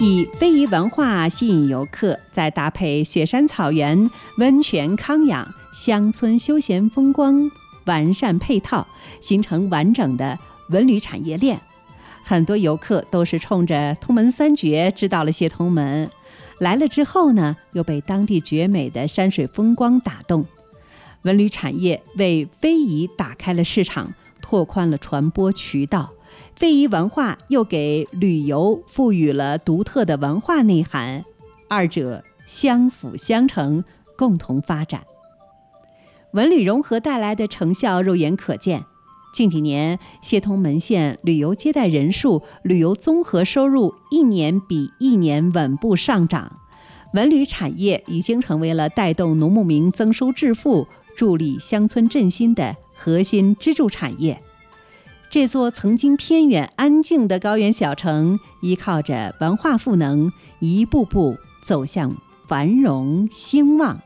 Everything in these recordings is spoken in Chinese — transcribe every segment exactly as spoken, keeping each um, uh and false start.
以非遗文化吸引游客，再搭配雪山草原、温泉康养、乡村休闲风光，完善配套，形成完整的文旅产业链。很多游客都是冲着通门三绝知道了谢通门，来了之后呢，又被当地绝美的山水风光打动。文旅产业为非遗打开了市场，拓宽了传播渠道。非遗文化又给旅游赋予了独特的文化内涵，二者相辅相成，共同发展。文旅融合带来的成效肉眼可见。近几年，谢通门县旅游接待人数、旅游综合收入一年比一年稳步上涨，文旅产业已经成为了带动农牧民增收致富、助力乡村振兴的核心支柱产业。这座曾经偏远安静的高原小城，依靠着文化赋能，一步步走向繁荣兴旺。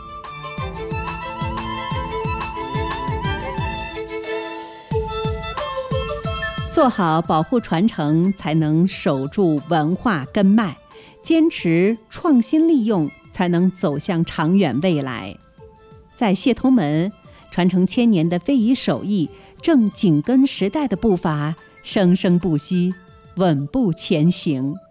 做好保护传承，才能守住文化根脉；坚持创新利用，才能走向长远未来。在谢通门，传承千年的非遗手艺正紧跟时代的步伐，生生不息，稳步前行。